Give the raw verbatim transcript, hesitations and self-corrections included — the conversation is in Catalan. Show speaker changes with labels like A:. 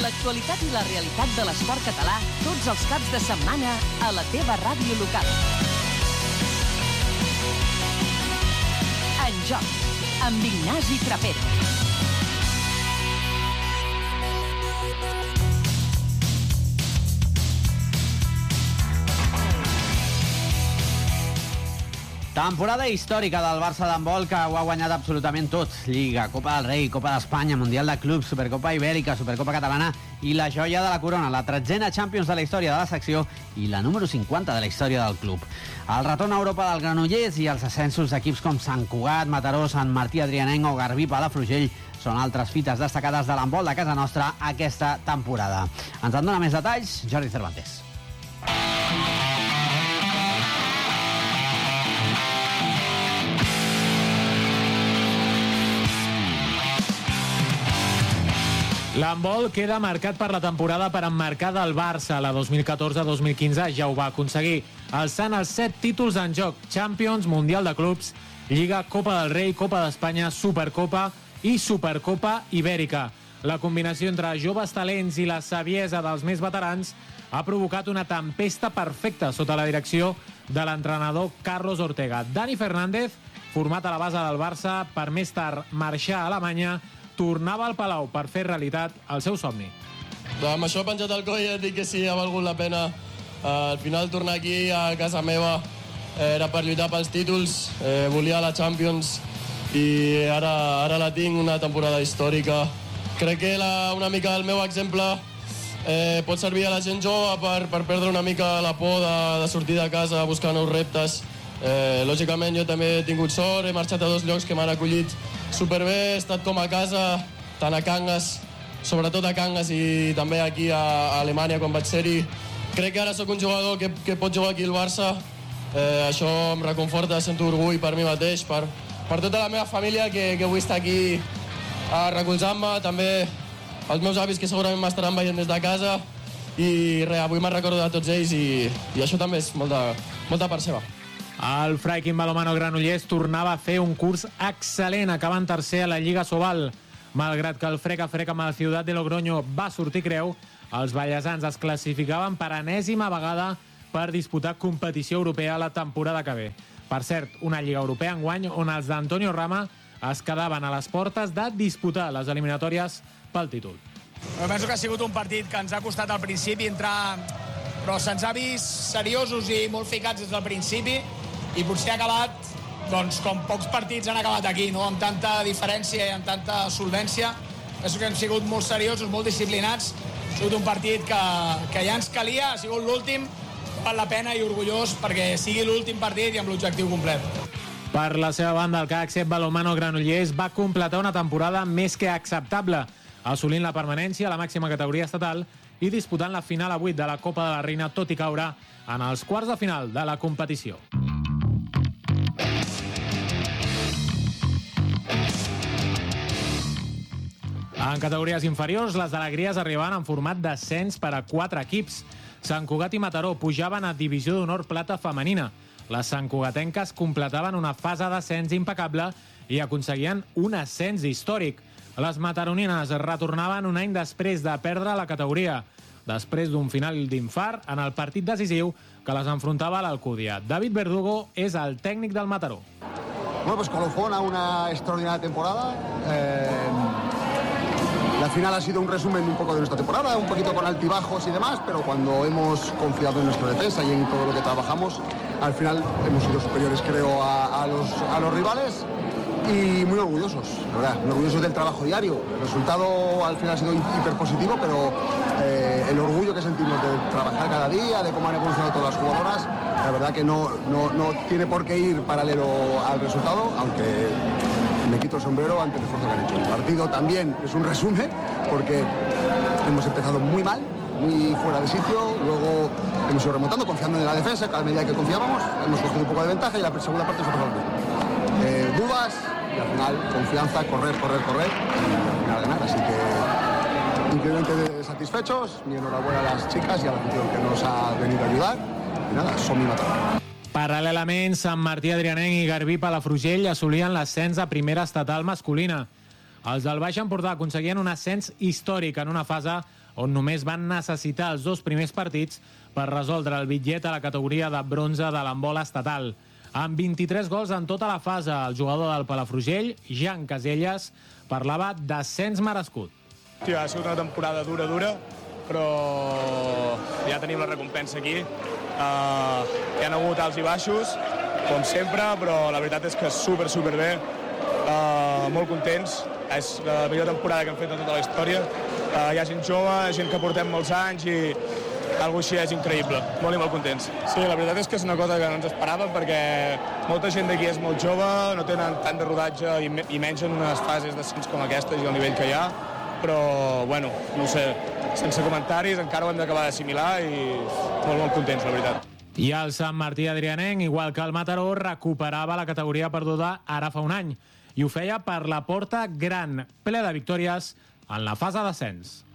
A: L'actualitat i la realitat de l'esport català tots els caps de setmana a la teva ràdio local. En Joc, amb Ignasi Trapero.
B: Temporada històrica del Barça d'handbol, que ho ha guanyat absolutament tot. Lliga, Copa del Rei, Copa d'Espanya, Mundial de Clubs, Supercopa Ibèrica, Supercopa Catalana i la joia de la corona, la tretzena Champions de la història de la secció i la número cinquanta de la història del club. El retorn a Europa del Granollers i els ascensos d'equips com Sant Cugat, Mataró, Sant Martí Adrianenc o Garbí Palafrugell són altres fites destacades de l'handbol de casa nostra aquesta temporada. Ens en dona més detalls Jordi Cervantes.
C: L'handbol queda marcat per la temporada per emmarcar del Barça. La dos mil catorze dos mil quinze ja ho va aconseguir, alçant els set títols en joc: Champions, Mundial de Clubs, Lliga, Copa del Rei, Copa d'Espanya, Supercopa i Supercopa Ibèrica. La combinació entre joves talents i la saviesa dels més veterans ha provocat una tempesta perfecta sota la direcció de l'entrenador Carlos Ortega. Dani Fernández, format a la base del Barça per més tard marxar a Alemanya, tornava al Palau per fer realitat el seu somni.
D: Amb això penjat al coll et dic que sí, ha valgut la pena. Uh, al final tornar aquí a casa meva eh, era per lluitar pels títols, eh, volia la Champions i ara, ara la tinc, una temporada històrica. Crec que la, una mica el meu exemple eh, pot servir a la gent jove per, per perdre una mica la por de, de sortir de casa a buscar nous reptes. Eh, lògicament jo també he tingut sort, he marxat a dos llocs que m'han acollit superbé, he estat com a casa, tant a Cangas, sobretot a Cangas i també aquí a, a Alemanya quan vaig ser-hi. Crec que ara sóc un jugador que, que pot jugar aquí al Barça, eh, això em reconforta, sento orgull per mi mateix, per, per tota la meva família que, que avui està aquí a recolzar-me, també els meus avis que segurament m'estaran veient des de casa i res, avui me'n recordo de tots ells i, i això també és molta, molta part seva.
C: El Fraikin Balomano Granollers tornava a fer un curs excel·lent, acabant tercer a la Lliga Sobal. Malgrat que el frec a frec amb el Ciutat de Logroño va sortir creu, els ballesans es classificaven per enèsima vegada per disputar competició europea la temporada que ve. Per cert, una Lliga Europea enguany on els d'Antonio Rama es quedaven a les portes de disputar les eliminatòries pel títol.
E: Jo penso que ha sigut un partit que ens ha costat al principi entrar, però se'ns ha vist seriosos i molt ficats des del principi i potser ha acabat doncs, com pocs partits han acabat aquí, no? Amb tanta diferència i amb tanta solvència. Penso que hem sigut molt seriosos, molt disciplinats. Ha sigut un partit que, que ja ens calia, ha sigut l'últim, val la pena i orgullós perquè sigui l'últim partit i amb l'objectiu complet.
C: Per la seva banda, el C A C set Balomano Granollers va completar una temporada més que acceptable, assolint la permanència a la màxima categoria estatal i disputant la final a vuit de la Copa de la Reina, tot i caure en els quarts de final de la competició. En categories inferiors, les alegries arribaven en format d'ascens per a quatre equips. Sant Cugat i Mataró pujaven a Divisió d'Honor Plata femenina. Les santcugatenques completaven una fase d'ascens impecable i aconseguien un ascens històric. Les mataronines retornaven un any després de perdre la categoria, després d'un final d'infart en el partit decisiu que les enfrontava a l'Alcúdia. David Verdugo és el tècnic del Mataró.
F: Bueno, pues colofón a una extraordinaria temporada. Eh... La final ha sido un resumen un poco de nuestra temporada, un poquito con altibajos y demás, pero cuando hemos confiado en nuestra defensa y en todo lo que trabajamos, al final hemos sido superiores, creo, a, a, los, a los rivales y muy orgullosos, la verdad, muy orgullosos del trabajo diario. El resultado al final ha sido hiper positivo, pero eh, el orgullo que sentimos de trabajar cada día, de cómo han evolucionado todas las jugadoras, la verdad que no, no, no tiene por qué ir paralelo al resultado, aunque me quito el sombrero ante el esfuerzo que han hecho. El partido también es un resumen, porque hemos empezado muy mal, muy fuera de sitio, luego hemos ido remontando, confiando en la defensa, a medida que confiábamos, hemos cogido un poco de ventaja y la segunda parte se ha pasado bien. Eh, dudas y al final confianza, correr, correr, correr y al final ganar, así que increíblemente satisfechos, mi enhorabuena a las chicas y a la afición que nos ha venido a ayudar y nada, som mi Mataró.
C: Paral·lelament, Sant Martí Adrianenc i Garbí Palafrugell assolien l'ascens a primera estatal masculina. Els del Baix Empordà aconseguien un ascens històric en una fase on només van necessitar els dos primers partits per resoldre el bitllet a la categoria de bronze de l'handbol estatal. Amb vint-i-tres gols en tota la fase, el jugador del Palafrugell, Jan Caselles, parlava d'ascens merescut.
G: Hòstia, ha sigut una temporada dura, dura, però ja tenim la recompensa aquí. Uh, hi ha hagut alts i baixos, com sempre, però la veritat és que super, super bé. Uh, molt contents. És la millor temporada que hem fet en tota la història. Uh, hi ha gent jove, gent que portem molts anys i algo així és increïble. Molt i molt contents. Sí, la veritat és que és una cosa que no ens esperàvem perquè molta gent d'aquí és molt jove, no tenen tant de rodatge i, i menys en unes fases d'ascens com aquestes i el nivell que hi ha. Però, bueno, no ho sé, sense comentaris, encara ho hem d'acabar d'assimilar i molt, molt contents, la veritat.
C: I el Sant Martí Adrianenc, igual que el Mataró, recuperava la categoria perduda ara fa un any i ho feia per la porta gran, ple de victòries en la fase d'ascens.